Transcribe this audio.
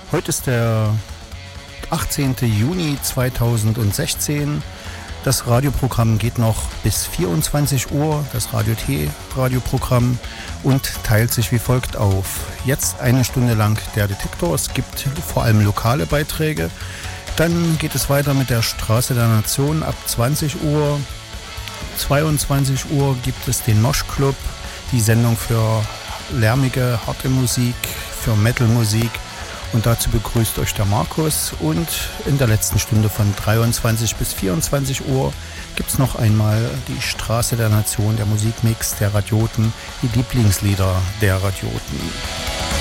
Heute ist der 18. Juni 2016. Das Radioprogramm geht noch bis 24 Uhr, das Radio T Radioprogramm, und teilt sich wie folgt auf. Jetzt eine Stunde lang der Detektor. Es gibt vor allem lokale Beiträge. Dann geht es weiter mit der Straße der Nation ab 20 Uhr. 22 Uhr gibt es den Mosh Club, die Sendung für lärmige, harte Musik, für Metal-Musik. Und dazu begrüßt euch der Markus. Und in der letzten Stunde von 23 bis 24 Uhr gibt es noch einmal die Straße der Nation, der Musikmix der Radioten, die Lieblingslieder der Radioten.